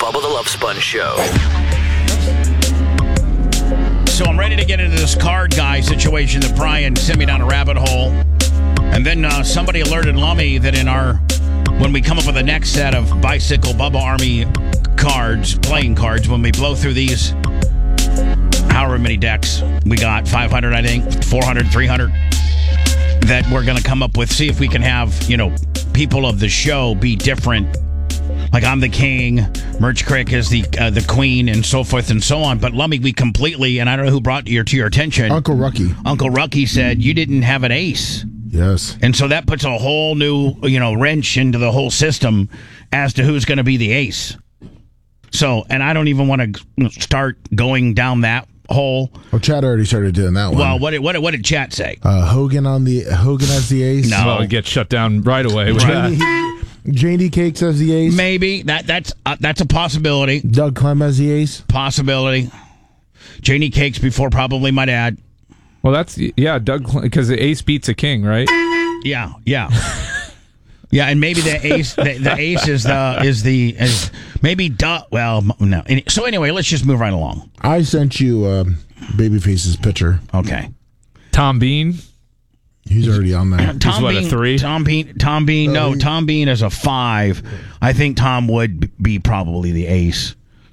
Bubba the Love Sponge Show. So I'm ready to get into this card guy situation that Brian sent me down a rabbit hole. And then somebody alerted Lummy that when we come up with the next set of Bicycle Bubba Army cards, playing cards, when we blow through these, however many decks we got, 500, I think, 400, 300, that we're going to come up with, see if we can have, people of the show be different. Like I'm the king, Merch Crick is the queen, and so forth and so on. But Lummy, we completely, and I don't know who brought to your attention. Uncle Rucky. Uncle Rucky said you didn't have an ace. Yes. And so that puts a whole new, wrench into the whole system as to who's going to be the ace. So, and I don't even want to start going down that hole. Well, Chad already started doing that one. Well, what did Chat say? Hogan as the ace. No. Well, it gets shut down right away. With that. J.D. Cakes as the ace. Maybe that's a possibility. Doug Clem as the ace. Possibility. J.D. Cakes before probably my dad. Well, that's Doug, because the ace beats a king, right? Yeah. Yeah, and maybe the ace, the ace is maybe well, no. So anyway, let's just move right along. I sent you Babyface's picture. Okay. Tom Bean. He's already on there. He's what, a 3? Tom Bean. No, Tom Bean is a 5. I think Tom would be probably the ace.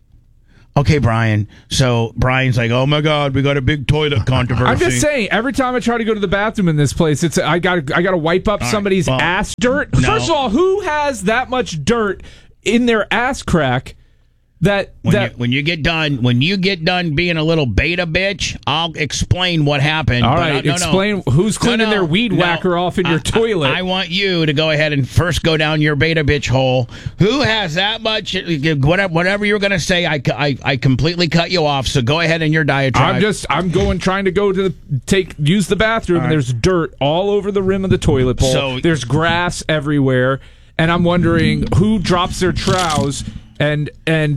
Okay, Brian. So Brian's like, "Oh my God, we got a big toilet controversy." I'm just saying, every time I try to go to the bathroom in this place, I got to wipe up somebody's ass dirt. No. First of all, who has that much dirt in their ass crack? When you get done being a little beta bitch, I'll explain what happened. All right, explain who's cleaning their weed whacker off in your toilet. I want you to go ahead and first go down your beta bitch hole. Who has that much? Whatever you're going to say, I completely cut you off. So go ahead in your diatribe. Trying to go to use the bathroom, and there's dirt all over the rim of the toilet bowl. So there's grass everywhere, and I'm wondering who drops their trousers and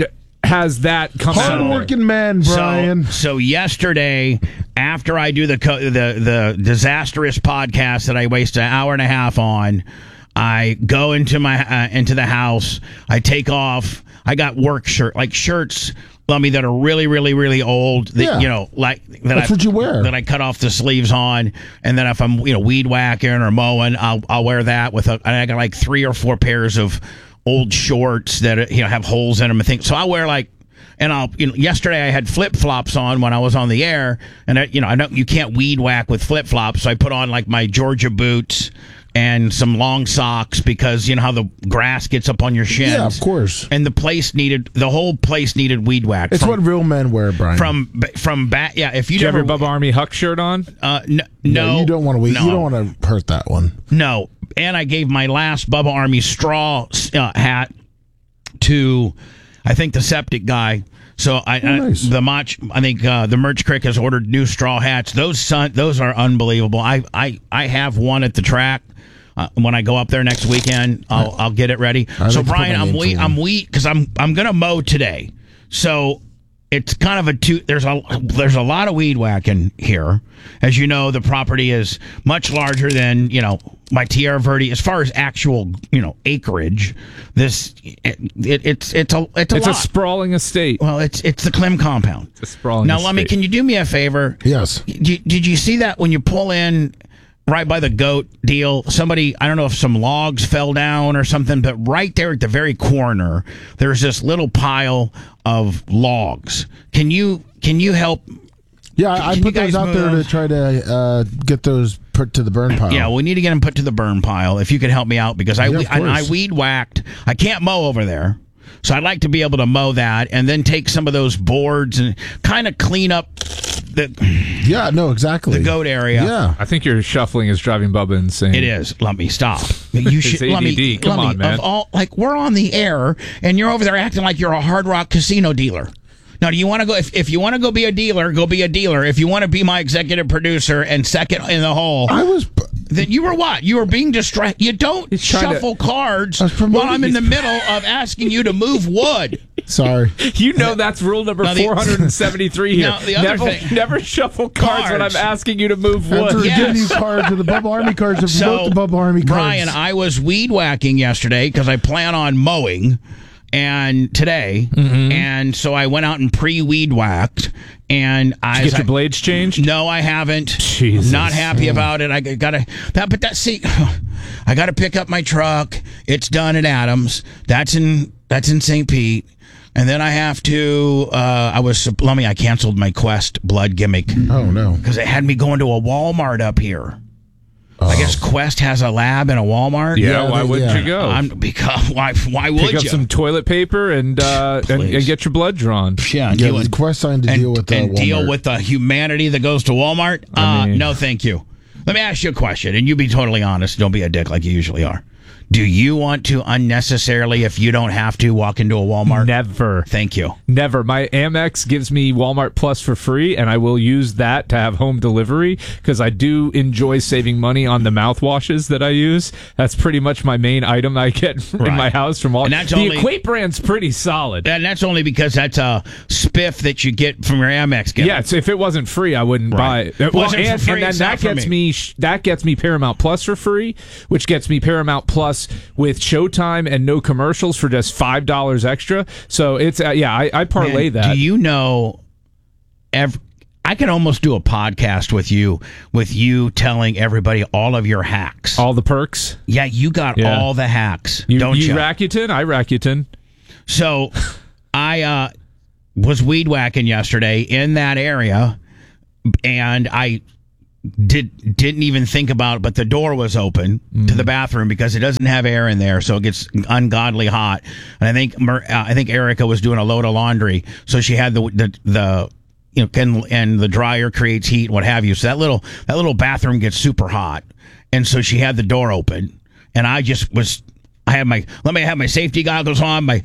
has that come out. Hard-working man, Brian. So yesterday, after I do the disastrous podcast that I waste an hour and a half on, I go into the house. I take off. I got work shirts, Lummy, that are really, really, really old. That's what you wear. That I cut off the sleeves on, and then if I'm weed whacking or mowing, I'll wear that I got like 3 or 4 pairs of old shorts that have holes in them and things. So I wear yesterday I had flip flops on when I was on the air, and I know you can't weed whack with flip flops, so I put on like my Georgia boots and some long socks because you know how the grass gets up on your shins. Yeah, of course. And the whole place needed weed whack. It's what real men wear, Brian. From back. Yeah, if you Did you never have your Bubba Army Huck shirt on? No, you don't want to weed. No. You don't want to hurt that one. No. And I gave my last Bubba Army straw hat to, I think, the septic guy. So nice. The Merch Crick has ordered new straw hats. Those are unbelievable. I have one at the track. When I go up there next weekend, I'll get it ready. So Brian, I'm because I'm gonna mow today. So it's kind of there's a lot of weed whacking here. As you know, the property is much larger than, my Tierra Verde as far as actual, acreage. It's a sprawling estate. Well, it's the Clem compound. It's a sprawling estate. Now, Lummy, can you do me a favor? Yes. Did you see that when you pull in right by the goat deal, somebody, I don't know if some logs fell down or something, but right there at the very corner, there's this little pile of logs. Can you help? Yeah, I put those out there to try to get those put to the burn pile. Yeah, we need to get them put to the burn pile. If you could help me out, because I weed whacked. I can't mow over there. So I'd like to be able to mow that and then take some of those boards and kind of clean up exactly. The goat area. Yeah. I think your shuffling is driving Bubba insane. It is. Let me stop. You should. ADD. Come on, man. We're on the air and you're over there acting like you're a Hard Rock Casino dealer. Now, do you want to go? If you want to go be a dealer, go be a dealer. If you want to be my executive producer and second in the hole, then you were what? You were being distracted. You don't shuffle cards while I'm in the middle of asking you to move wood. Sorry. That's rule number 473 here. Now, the other thing. Never shuffle cards when I'm asking you to move wood. After giving you cards with the Bubba Army cards, the Bubba Army cards. Brian, I was weed whacking yesterday because I plan on mowing. and today, and so I went out and pre-weed whacked. And Did you get your blades changed? No, I haven't. Jesus. Not happy about it. I gotta I gotta pick up my truck. It's done at Adams. That's in St. Pete. And then I have to. I canceled my Quest blood gimmick. Oh no! Because it had me going to a Walmart up here. I guess Quest has a lab in a Walmart. Yeah, why wouldn't you go? Why would you? Pick up some toilet paper and get your blood drawn. Yeah, Quest signed to deal with and Walmart. Deal with the humanity that goes to Walmart. No, thank you. Let me ask you a question, and you be totally honest. Don't be a dick like you usually are. Do you want to unnecessarily, if you don't have to, walk into a Walmart? Never. Thank you. Never. My Amex gives me Walmart Plus for free, and I will use that to have home delivery because I do enjoy saving money on the mouthwashes that I use. That's pretty much my main item I get in my house from Walmart. The Equate brand's pretty solid. And that's only because that's a spiff that you get from your Amex. Yeah, so if it wasn't free, I wouldn't buy it. Well, and then that gets me Paramount Plus for free, which gets me Paramount Plus with Showtime and no commercials for just $5 extra. So it's I parlay that. Do you know? I can almost do a podcast with you telling everybody all of your hacks, all the perks. Yeah, you got all the hacks, don't you? You Rakuten, I Rakuten. So I was weed whacking yesterday in that area, and I didn't even think about it, but the door was open to the bathroom because it doesn't have air in there, so it gets ungodly hot. And I think Erica was doing a load of laundry, so she had the and the dryer creates heat and what have you. So that little bathroom gets super hot, and so she had the door open, and I had my safety goggles on, my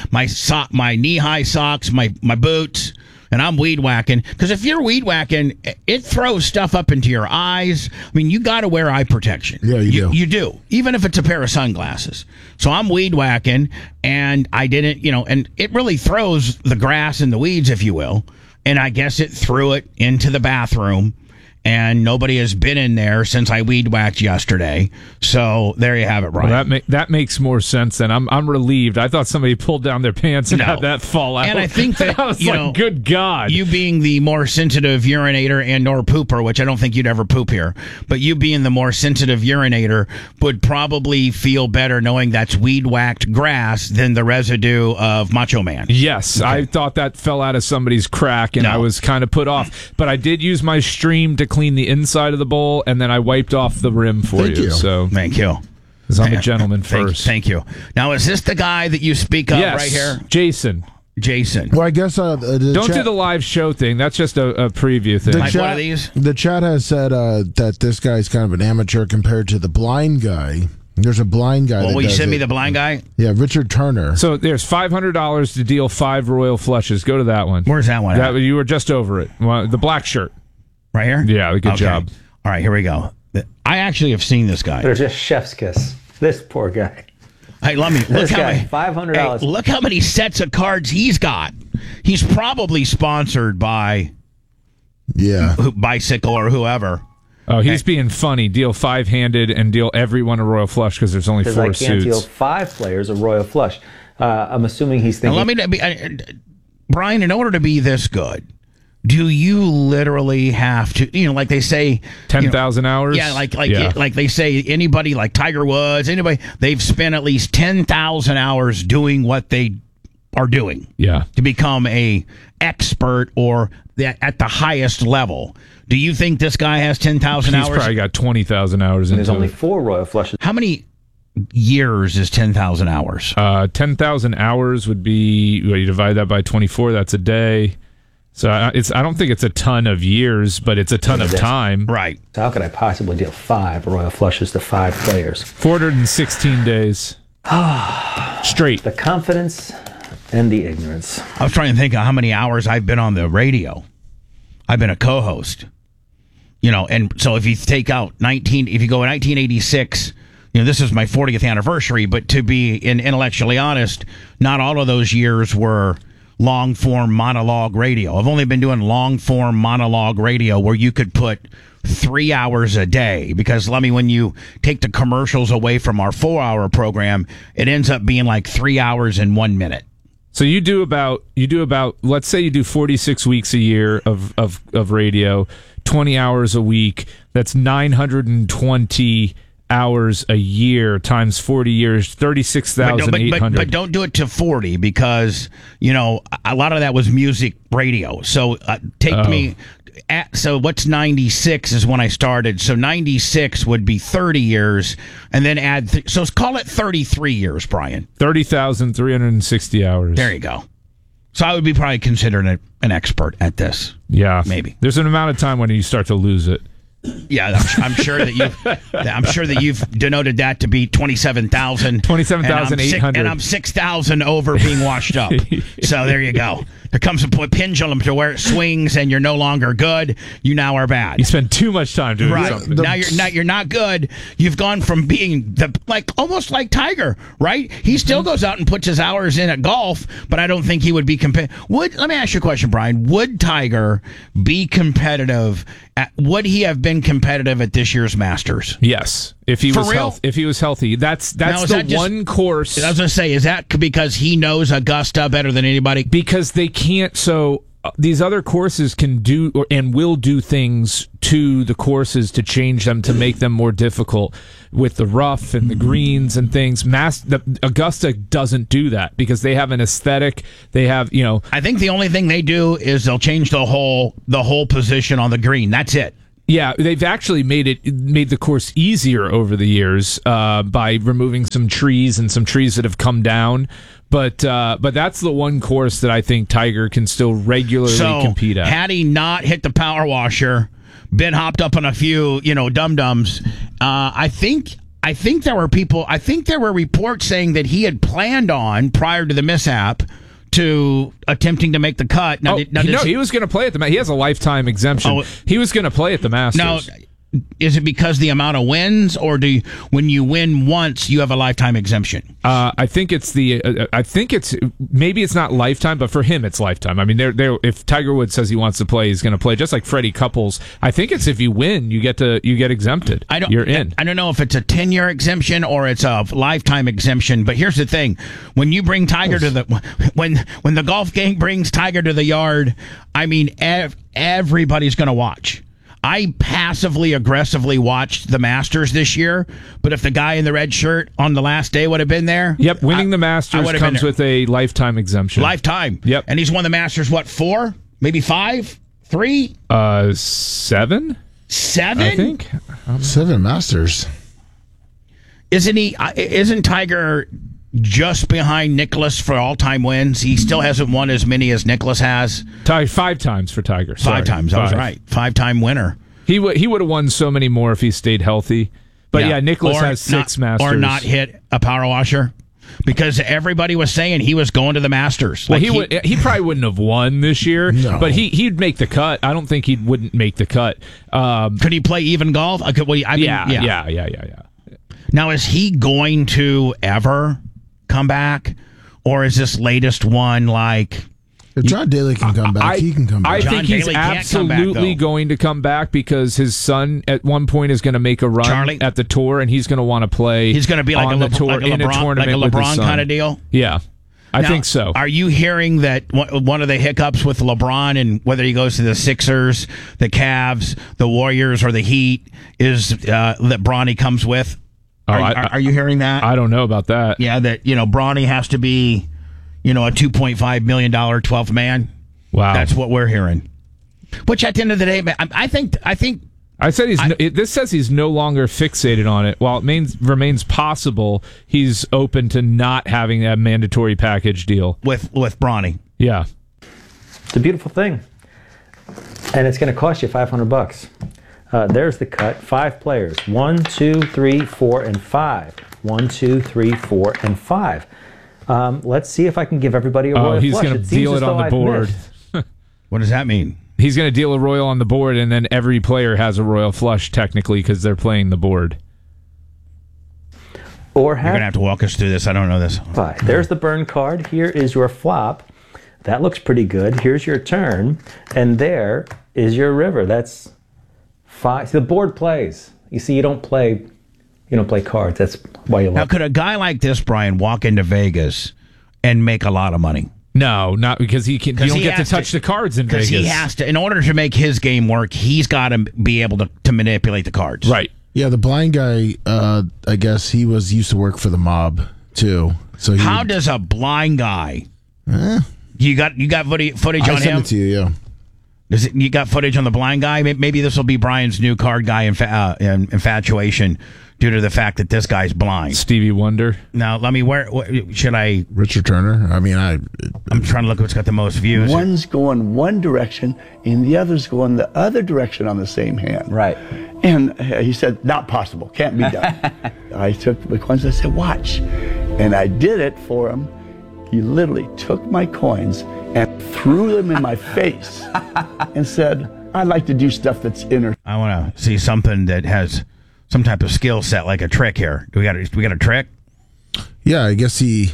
knee-high socks, my boots, and I'm weed whacking. Because if you're weed whacking, it throws stuff up into your eyes. I mean, you got to wear eye protection. Yeah, you do. You do, even if it's a pair of sunglasses. So I'm weed whacking, and I didn't, and it really throws the grass and the weeds, if you will. And I guess it threw it into the bathroom. And nobody has been in there since I weed whacked yesterday. So there you have it, Brian. Well, that makes more sense. And I'm relieved. I thought somebody pulled down their pants and had that fall out. And I think that I was like, good God. You being the more sensitive urinator and or pooper, which I don't think you'd ever poop here, but you being the more sensitive urinator would probably feel better knowing that's weed whacked grass than the residue of Macho Man. Yes, okay. I thought that fell out of somebody's crack, and I was kind of put off. But I did use my Stream to clean the inside of the bowl, and then I wiped off the rim for you. So thank you. Because I'm a gentleman first. Thank you. Now, is this the guy that you speak of right here? Jason. Well, I guess don't do the live show thing. That's just a preview thing. Like one of these? The chat has said that this guy's kind of an amateur compared to the blind guy. There's a blind guy. Well, will you send me the blind guy? Yeah, Richard Turner. So there's $500 to deal 5 royal flushes. Go to that one. Where's that one? You were just over it. The black shirt. Right here? Yeah, good job. All right, here we go. I actually have seen this guy. They're just chef's kiss. This poor guy. Hey, look $500. Hey, look how many sets of cards he's got. He's probably sponsored by Bicycle or whoever. Oh, he's being funny. Deal 5-handed and deal everyone a royal flush because there's only 4 suits. I can't deal 5 players a royal flush. I'm assuming he's thinking. Brian, in order to be this good, do you literally have to, like they say, 10,000 hours? Yeah, like they say, anybody like Tiger Woods, anybody, they've spent at least 10,000 hours doing what they are doing. Yeah, to become a expert or at the highest level. Do you think this guy has 10,000 hours? He's probably got 20,000 hours. There's only 4 royal flushes. How many years is 10,000 hours? 10,000 hours would be, you divide that by 24, that's a day. So I don't think it's a ton of years, but it's a ton of time. Right. So how could I possibly deal 5 royal flushes to 5 players? 416 days. Straight. The confidence and the ignorance. I was trying to think of how many hours I've been on the radio. I've been a co-host. And so if you take out if you go in 1986, this is my 40th anniversary, but to be intellectually honest, not all of those years were long-form monologue radio. I've only been doing long-form monologue radio where you could put 3 hours a day, because Lummy, when you take the commercials away from our 4-hour program, it ends up being like 3 hours and 1 minute. So you do about let's say you do 46 weeks a year of radio, 20 hours a week. That's 920 hours a year times 40 years, 36,800. But don't do it to 40, because a lot of that was music radio. So so what's 96 is when I started. So 96 would be 30 years, and then add so call it 33 years, Brian. 30,360 hours. There you go. So I would be probably considered an expert at this. Yeah, maybe. There's an amount of time when you start to lose it. Yeah, I'm sure that you've denoted that to be 27,000. 27,800. And I'm 6,000 over being washed up. So there you go. There comes a pendulum to where it swings, and you're no longer good. You now are bad. You spend too much time doing something. Now you're not good. You've gone from being almost like Tiger, right? He still goes out and puts his hours in at golf, but I don't think he would be competitive. Let me ask you a question, Brian. Would Tiger be competitive? Would he have been competitive at this year's Masters? Yes, if he was healthy. If he was healthy, that's one course. I was going to say, is that because he knows Augusta better than anybody? Because they can't. So these other courses can do and will do things to the courses to change them, to make them more difficult with the rough and the greens and things. Augusta doesn't do that because they have an aesthetic. They have, I think the only thing they do is they'll change the whole position on the green. That's it. Yeah, they've actually made the course easier over the years by removing some trees and some trees that have come down. But that's the one course that I think Tiger can still regularly compete at. Had he not hit the power washer, been hopped up on a few, dum-dums, I think there were reports saying that he had planned on, prior to the mishap, to attempting to make the cut. He was going to play at the Masters. He has a lifetime exemption. He was going to play at the Masters. Now, is it because the amount of wins, or when you win once, you have a lifetime exemption? I think it's maybe it's not lifetime, but for him it's lifetime. I mean, if Tiger Woods says he wants to play, he's going to play. Just like Freddie Couples, I think it's if you win, you get exempted. You're in. I don't know if it's a 10-year exemption or it's a lifetime exemption. But here's the thing: when you bring Tiger when the golf gang brings Tiger to the yard, I mean, everybody's going to watch. I passively aggressively watched the Masters this year, but if the guy in the red shirt on the last day would have been there, winning the Masters comes with a lifetime exemption. Lifetime. Yep. And he's won the Masters 4, maybe 5, 3, 7. 7, I think 7 Masters. Isn't Tiger just behind Nicklaus for all-time wins? He still hasn't won as many as Nicklaus has. 5 times for Tiger. Sorry. 5 times. I was right. 5-time winner. He would have won so many more if he stayed healthy. But Nicklaus has 6 Masters. Or not hit a power washer. Because everybody was saying he was going to the Masters. Well, he probably wouldn't have won this year, but he'd make the cut. I don't think he wouldn't make the cut. Could he play even golf? Yeah. Now, is he going to ever come back, or is this latest one like? If John Daly can come back, he can come back. I think he's absolutely going to come back because his son at one point is going to make a run at the tour, and he's going to want to play. He's going to be like a LeBron kind of deal. Yeah, I think so. Are you hearing that one of the hiccups with LeBron, and whether he goes to the Sixers, the Cavs, the Warriors, or the Heat, is that Bronny comes with? Are you hearing that? I don't know about that. Yeah, that Bronny has to be, a $2.5 million 12th man. Wow, that's what we're hearing. Which at the end of the day, I think. I said this says he's no longer fixated on it. While it remains possible, he's open to not having a mandatory package deal with Bronny. Yeah, it's a beautiful thing, and it's going to cost you $500. There's the cut. 5 players. 1, 2, 3, 4, and 5. 1, 2, 3, 4, and 5. Let's see if I can give everybody a royal he's flush. He's going to deal it on the board. What does that mean? He's going to deal a royal on the board, and then every player has a royal flush technically because they're playing the board. You're going to have to walk us through this. I don't know this. 5. There's the burn card. Here is your flop. That looks pretty good. Here's your turn, and there is your river. That's 5. See, the board plays. You see, you don't play cards. That's why you love. Now, could a guy like this, Brian, walk into Vegas and make a lot of money? No, not because he can. You don't get to touch the cards in Vegas. Because he has to. In order to make his game work, he's got to be able to manipulate the cards. Right. Yeah, the blind guy, I guess he used to work for the mob, too. So how does a blind guy... You got footage on him? I sent it to you, yeah. You got footage on the blind guy? Maybe this will be Brian's new card guy infatuation due to the fact that this guy's blind. Stevie Wonder. Now, let me, where should I... Richard Turner? I mean, I'm trying to look what's got the most views. One's going one direction, and the other's going the other direction on the same hand. Right. And he said, not possible, can't be done. I took the coins, I said, watch. And I did it for him. He literally took my coins and threw them in my face and said, I like to do stuff that's inner. I want to see something that has some type of skill set, like a trick here. Do we got a trick? Yeah, I guess he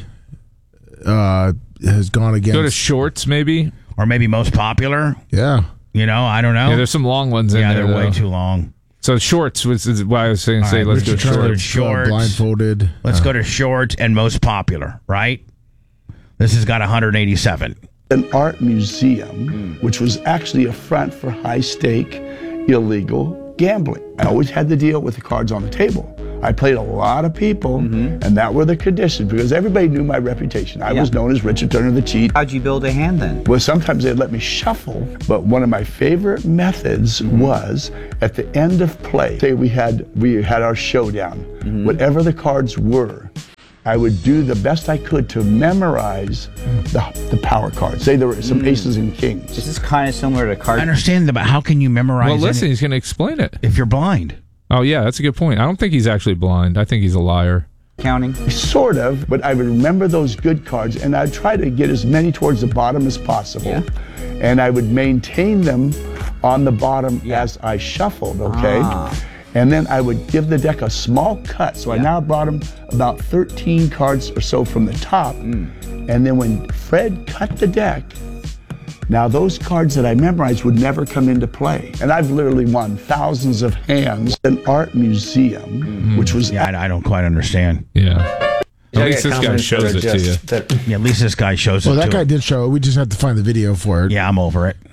has gone against... Go to shorts, maybe? Or maybe most popular? Yeah. I don't know. Yeah, there's some long ones in there. Yeah, they're way too long. So shorts is why I was saying, let's go to shorts. Blindfolded. Let's go to shorts and most popular, right? This has got 187. An art museum, which was actually a front for high-stake, illegal gambling. I always had to deal with the cards on the table. I played a lot of people, and that were the conditions, because everybody knew my reputation. I was known as Richard Turner the Cheat. How'd you build a hand then? Well, sometimes they'd let me shuffle, but one of my favorite methods was at the end of play, say we had our showdown, whatever the cards were, I would do the best I could to memorize the power cards. Say there were some aces and kings. This is kind of similar to cards. I understand, but how can you memorize? Well, listen, he's going to explain it. If you're blind. Oh, yeah, that's a good point. I don't think he's actually blind. I think he's a liar. Counting? Sort of, but I would remember those good cards, and I'd try to get as many towards the bottom as possible. Yeah. And I would maintain them on the bottom as I shuffled, okay? And then I would give the deck a small cut. So I now brought him about 13 cards or so from the top. And then when Fred cut the deck, now those cards that I memorized would never come into play. And I've literally won thousands of hands. An art museum, which was... Yeah, I don't quite understand. Yeah. At least this guy shows it to you. Yeah, at least this guy shows it to Well, that guy did show it. We just have to find the video for it. Yeah, I'm over it.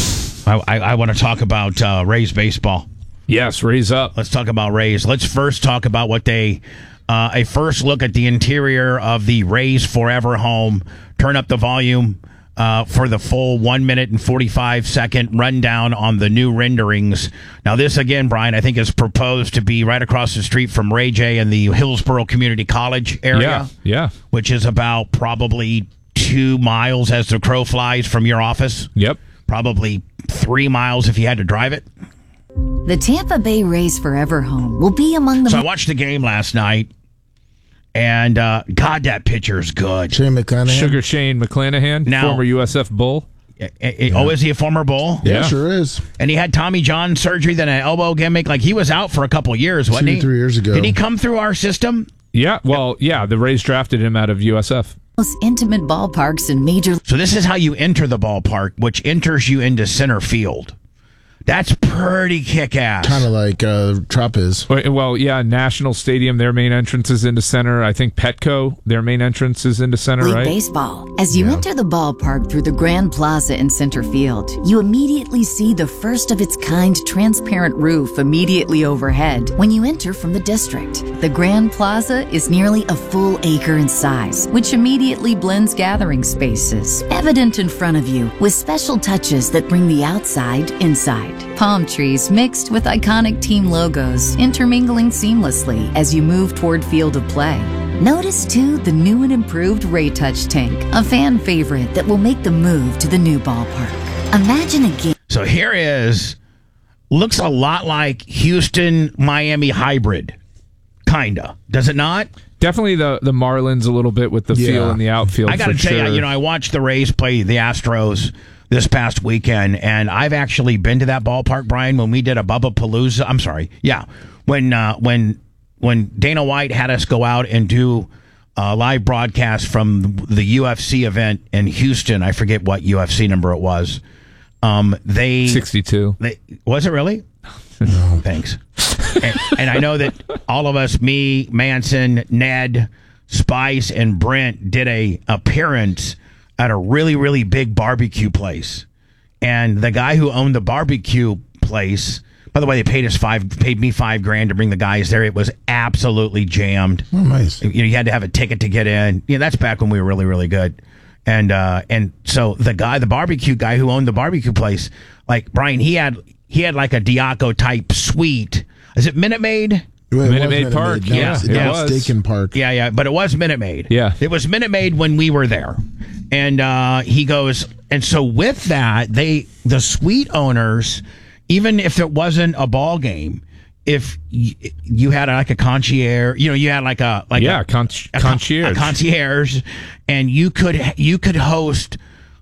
I want to talk about Rays baseball. Yes, Rays up. Let's talk about Rays. Let's first talk about what a first look at the interior of the Rays Forever home. Turn up the volume for the full 1 minute and 45-second rundown on the new renderings. Now, this again, Brian, I think is proposed to be right across the street from Ray J in the Hillsborough Community College area. Yeah. Which is about probably 2 miles as the crow flies from your office. Yep. Probably 3 miles if you had to drive it. The Tampa Bay Rays Forever home will be among the... So I watched the game last night, and God, that pitcher's good. Shane McClanahan. Sugar Shane McClanahan, former USF Bull. Oh, is he a former Bull? Yeah, sure is. And he had Tommy John surgery, then an elbow gimmick. Like, he was out for a couple years, wasn't he? 2 or 3 years ago. Did he come through our system? Yeah, well, yeah, the Rays drafted him out of USF. Most intimate ballparks in major... So this is how you enter the ballpark, which enters you into center field. That's pretty kick-ass. Kind of like Trop is. Well, yeah, National Stadium, their main entrance is into center. I think Petco, their main entrance is into center, right? Baseball. As you enter the ballpark through the Grand Plaza in center field, you immediately see the first of its kind transparent roof immediately overhead when you enter from the district. The Grand Plaza is nearly a full acre in size, which immediately blends gathering spaces, evident in front of you, with special touches that bring the outside inside. Palm trees mixed with iconic team logos, intermingling seamlessly as you move toward field of play. Notice, too, the new and improved Ray Touch tank, a fan favorite that will make the move to the new ballpark. Imagine a game. So here is, looks a lot like Houston-Miami hybrid, kinda. Does it not? Definitely the Marlins a little bit with the feel in the outfield. I got to tell you, I watched the Rays play the Astros this past weekend, and I've actually been to that ballpark, Brian, when we did a Bubba Palooza. I'm sorry. Yeah. When Dana White had us go out and do a live broadcast from the UFC event in Houston, I forget what UFC number it was. 62. Was it really? Thanks. And I know that all of us, me, Manson, Ned, Spice, and Brent did a appearance at a really, really big barbecue place. And the guy who owned the barbecue place, by the way, they paid me $5,000 to bring the guys there. It was absolutely jammed. Oh, nice. You had to have a ticket to get in. That's back when we were really, really good. And so the barbecue guy who owned the barbecue place, like Brian, he had like a Diaco type suite. Is it Minute Maid? Minute Maid Park. No, Yeah, it was Steak and Park. Yeah, but it was Minute Maid. Yeah. It was Minute Maid when we were there. And he goes, and so with that, the suite owners, even if it wasn't a ball game, if you had like a concierge, you had like a concierge, and you could host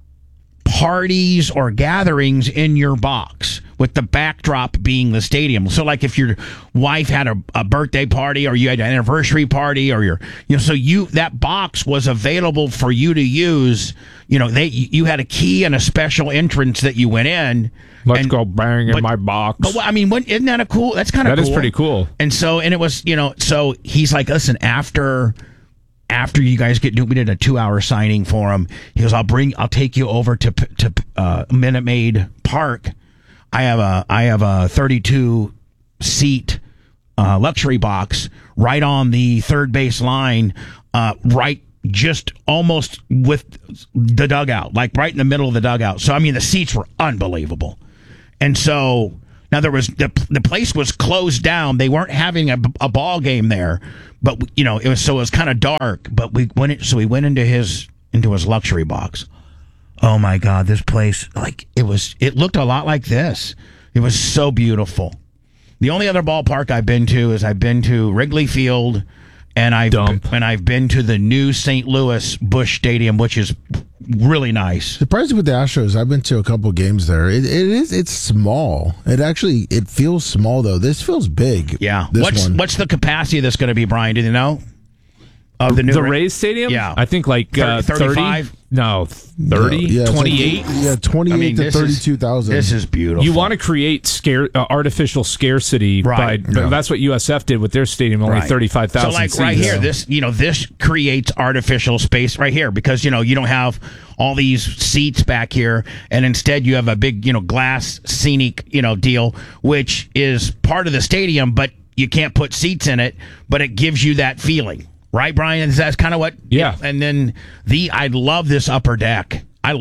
parties or gatherings in your box, with the backdrop being the stadium. So like if your wife had a birthday party, or you had an anniversary party, or that box was available for you to use. You had a key and a special entrance that you went in. Let's go bang in my box. But I mean, isn't that cool? That's kind of cool. That is pretty cool. And so, and it was, so he's like, listen, after you guys we did a 2-hour signing for him. He goes, I'll take you over to Minute Maid Park. I have a 32 seat luxury box right on the third base line, right just almost with the dugout, like right in the middle of the dugout. So I mean, the seats were unbelievable. And so now there was the place was closed down. They weren't having a ball game there, but it was kind of dark. But we went into his luxury box. Oh my God, this place, it looked a lot like this. It was so beautiful. The only other ballpark I've been to Wrigley Field, and I've been to the new St. Louis Busch Stadium, which is really nice. Surprisingly with the Astros, I've been to a couple games there. It's small. It feels small though. This feels big. Yeah. What's the capacity that's going to be, Brian? Do you know? Of the Rays Stadium? Yeah. I think like 35? No, 30, no, 28. Like, 28 to 32,000. This is beautiful. You want to create artificial scarcity, right? That's what USF did with their stadium, only 35,000. So, like seats. right here, this creates artificial space right here because you don't have all these seats back here, and instead you have a big glass scenic deal, which is part of the stadium, but you can't put seats in it, but it gives you that feeling. Right, Brian? That's kind of what... Yeah. And then I love this upper deck.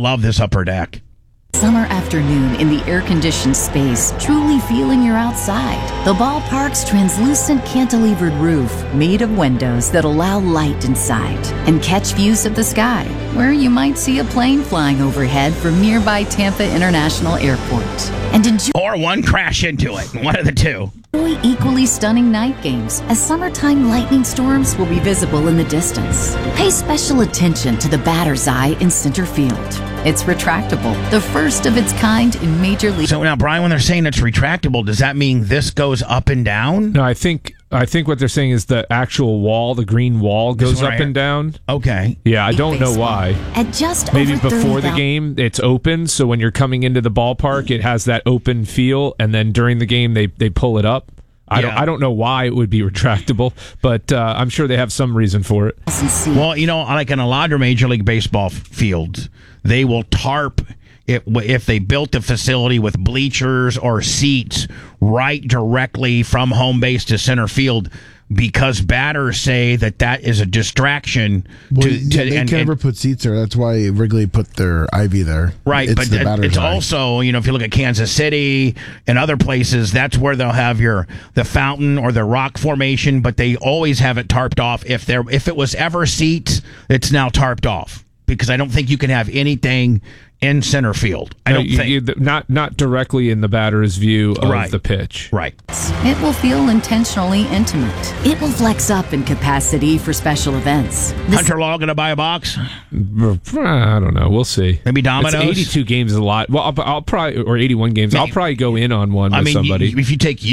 Summer afternoon in the air-conditioned space, truly feeling you're outside. The ballpark's translucent cantilevered roof, made of windows that allow light inside, and catch views of the sky, where you might see a plane flying overhead from nearby Tampa International Airport. And enjoy... Or one crash into it, one of the two. Equally stunning night games, as summertime lightning storms will be visible in the distance. Pay special attention to the batter's eye in center field. It's retractable, the first of its kind in Major League. So now, Brian, when they're saying it's retractable, does that mean this goes up and down? No, I think what they're saying is the actual wall, the green wall, goes up and down. Okay. Yeah, I don't know why. At just maybe over before the game, it's open, so when you're coming into the ballpark, it has that open feel, and then during the game, they pull it up. I don't know why it would be retractable, but I'm sure they have some reason for it. Well, like in a lot of Major League Baseball fields, they will tarp it if they built a facility with bleachers or seats right directly from home base to center field, because batters say that is a distraction. They can never put seats there. That's why Wrigley put their ivy there. Right, but it's also, if you look at Kansas City and other places, that's where they'll have the fountain or the rock formation, but they always have it tarped off. If it was ever seats, it's now tarped off, because I don't think you can have anything in center field. I don't think. Not directly in the batter's view of the pitch. Right. It will feel intentionally intimate. It will flex up in capacity for special events. Hunter Law going to buy a box? I don't know. We'll see. Maybe Domino's? It's 82 games is a lot. Well, I'll probably, or 81 games. I'll probably go in on one with somebody. If you take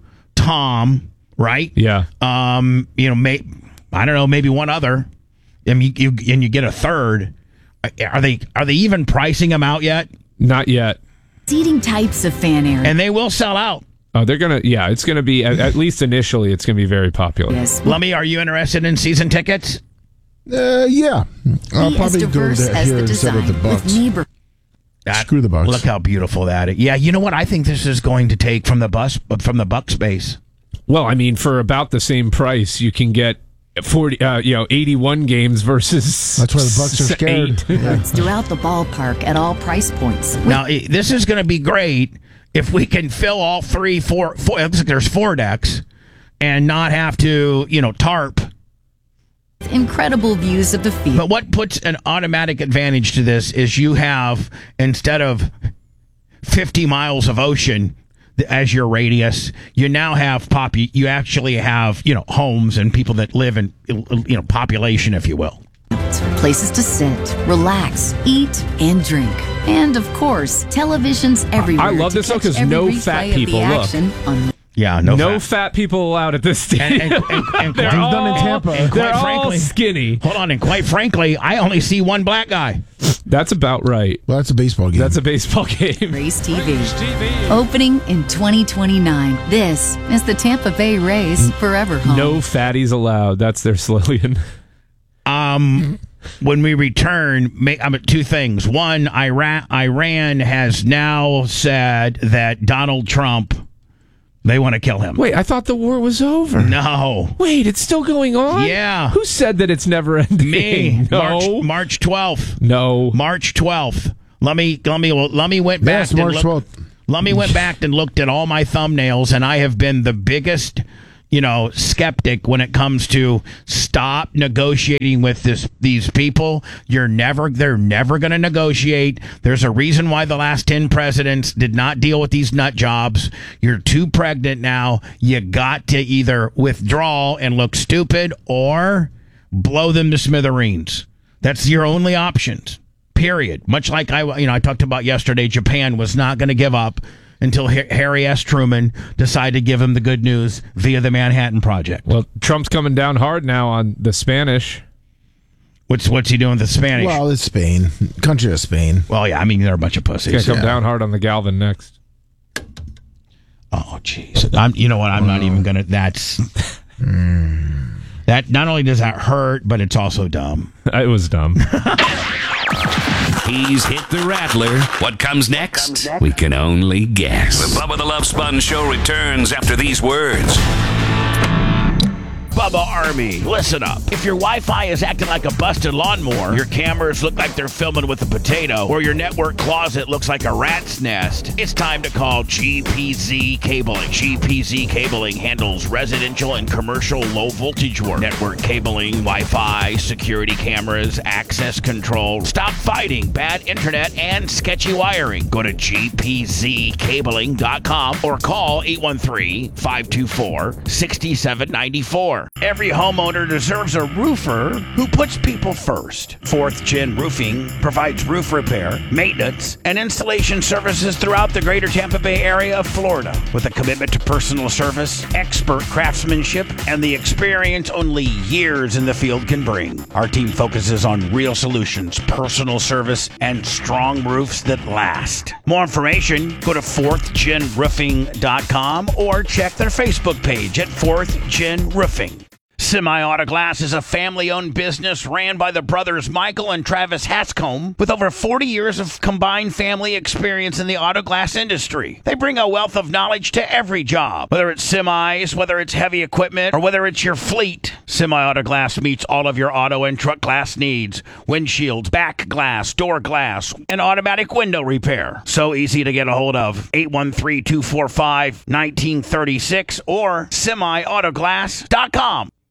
Tom, right? Yeah. I don't know, maybe one other, and you get a third. Are they even pricing them out yet? Not yet. Seating types of fan area. And they will sell out. Oh, they're going to, it's going to be, at least initially, it's going to be very popular. Yes. Lummy, are you interested in season tickets? Yeah. I'll probably go there here instead of the Bucks. Screw the Bucks. Look how beautiful that is. Yeah, you know what? I think this is going to take from the Bucks base. Well, I mean, for about the same price, you can get 81 games versus. That's why the Bucks are scared. It's throughout the ballpark at all price points. Now, this is going to be great if we can fill all four. There's 4 decks, and not have to, tarp. Incredible views of the field. But what puts an automatic advantage to this is you have, instead of 50 miles of ocean as your radius, you now have you actually have, homes and people that live in, population, if you will. Places to sit, relax, eat, and drink. And, of course, televisions everywhere. I love this because no fat people look. Yeah, no fat people allowed at this stadium. And they're all done in Tampa. They're all skinny. Hold on, and quite frankly, I only see one black guy. That's about right. Well, that's a baseball game. That's a baseball game. Rays TV. Opening in 2029. This is the Tampa Bay Rays forever home. No fatties allowed. That's their slogan. When we return, 2 things. One, Iran has now said that Donald Trump, they want to kill him. Wait, I thought the war was over. No. Wait, it's still going on? Yeah. Who said that it's never ending? Me. No. March 12th. No. March 12th. Lummy went back. Yes, March 12th. Lummy went back and looked at all my thumbnails, and I have been the biggest, skeptic when it comes to stop negotiating with these people. They're never going to negotiate. There's a reason why the last 10 presidents did not deal with these nut jobs. You're too pregnant now. You got to either withdraw and look stupid or blow them to smithereens. That's your only options. Period. Much like I talked about yesterday, Japan was not going to give up until Harry S. Truman decided to give him the good news via the Manhattan Project. Well, Trump's coming down hard now on the Spanish. What's he doing with the Spanish? Well, it's Spain. Country of Spain. Well, yeah, I mean, they're a bunch of pussies. He's going to come down hard on the Galvin next. Oh, jeez. You know what? I'm not even going to... That's... That not only does that hurt, but it's also dumb. It was dumb. He's hit the rattler. What comes next? We can only guess. The Bubba the Love Sponge Show returns after these words. Bubba Army, listen up. If your Wi-Fi is acting like a busted lawnmower, your cameras look like they're filming with a potato, or your network closet looks like a rat's nest, it's time to call GPZ Cabling. GPZ Cabling handles residential and commercial low-voltage work, network cabling, Wi-Fi, security cameras, access control. Stop fighting bad internet and sketchy wiring. Go to gpzcabling.com or call 813-524-6794. Every homeowner deserves a roofer who puts people first. 4th Gen Roofing provides roof repair, maintenance, and installation services throughout the greater Tampa Bay area of Florida. With a commitment to personal service, expert craftsmanship, and the experience only years in the field can bring. Our team focuses on real solutions, personal service, and strong roofs that last. More information, go to 4thgenroofing.com or check their Facebook page at 4th Gen Roofing. Semi-Auto Glass is a family-owned business ran by the brothers Michael and Travis Hatscomb with over 40 years of combined family experience in the auto glass industry. They bring a wealth of knowledge to every job, whether it's semis, whether it's heavy equipment, or whether it's your fleet. Semi-Auto Glass meets all of your auto and truck glass needs. Windshields, back glass, door glass, and automatic window repair. So easy to get a hold of. 813-245-1936 or semiautoglass.com.